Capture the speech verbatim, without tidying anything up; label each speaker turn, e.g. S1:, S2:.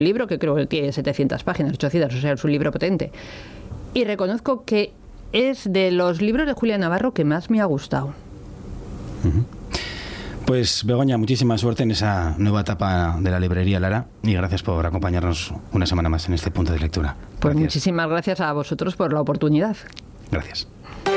S1: libro, que creo que tiene setecientas páginas, ochocientas, o sea, es un libro potente. Y reconozco que es de los libros de Julia Navarro que más me ha gustado.
S2: Uh-huh. Pues Begoña, muchísima suerte en esa nueva etapa de la librería Lara y gracias por acompañarnos una semana más en este punto de lectura.
S1: Pues
S2: gracias.
S1: Muchísimas gracias a vosotros por la oportunidad.
S2: Gracias.